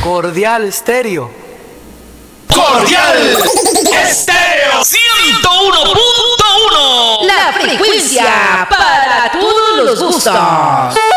Cordial Estéreo. Cordial Estéreo 101.1. La frecuencia para todos los gustos.